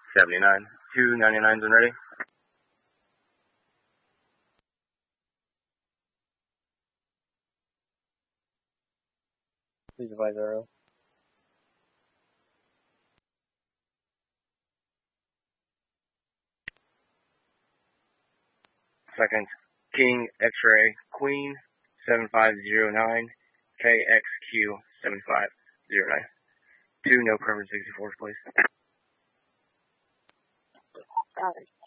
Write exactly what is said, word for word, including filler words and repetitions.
seventy-nine. Two ninety-nines and ready. Please advise arrow. Second, King X-ray Queen seven five zero nine K X Q seven five zero nine. Two no preference sixty-fours, please. Got it.